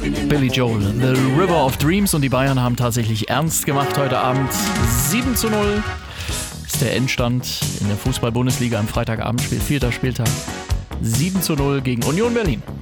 Billy Joel, The River of Dreams, und die Bayern haben tatsächlich ernst gemacht heute Abend. 7:0 ist der Endstand in der Fußball-Bundesliga am Freitagabendspiel, 4. Spieltag. 7:0 gegen Union Berlin.